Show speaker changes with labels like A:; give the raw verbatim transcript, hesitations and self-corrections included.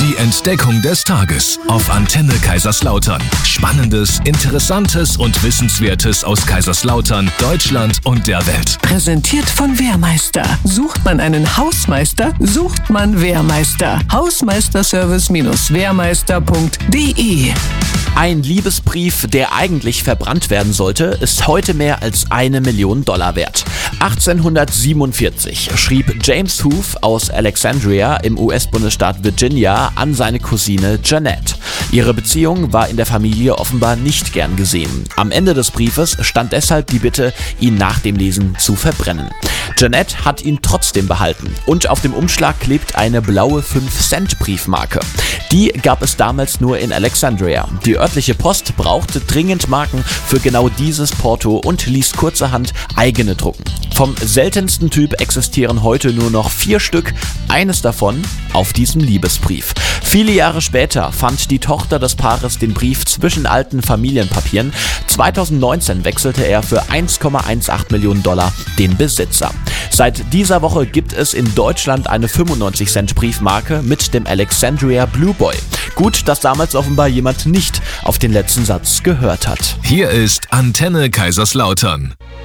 A: Die Entdeckung des Tages auf Antenne Kaiserslautern. Spannendes, Interessantes und Wissenswertes aus Kaiserslautern, Deutschland und der Welt.
B: Präsentiert von Wehrmeister. Sucht man einen Hausmeister, sucht man Wehrmeister. Hausmeisterservice Wehrmeister punkt de.
C: Ein Liebesbrief, der eigentlich verbrannt werden sollte, ist heute mehr als eine Million Dollar wert. achtzehnhundertsiebenundvierzig schrieb James Huth aus Alexandria im U S-Bundesstaat Virginia an seine Cousine Jeanette. Ihre Beziehung war in der Familie offenbar nicht gern gesehen. Am Ende des Briefes stand deshalb die Bitte, ihn nach dem Lesen zu verbrennen. Jeanette hat ihn trotzdem behalten und auf dem Umschlag klebt eine blaue fünf Cent Briefmarke. Die gab es damals nur in Alexandria. Die örtliche Post brauchte dringend Marken für genau dieses Porto und ließ kurzerhand eigene drucken. Vom seltensten Typ existieren heute nur noch vier Stück, eines davon auf diesem Liebesbrief. Viele Jahre später fand die Tochter des Paares den Brief zwischen alten Familienpapieren. zweitausendneunzehn wechselte er für eins Komma achtzehn Millionen Dollar den Besitzer. Seit dieser Woche gibt es in Deutschland eine fünfundneunzig Cent Briefmarke mit dem Alexandria Blue Boy. Gut, dass damals offenbar jemand nicht auf den letzten Satz gehört hat.
A: Hier ist Antenne Kaiserslautern.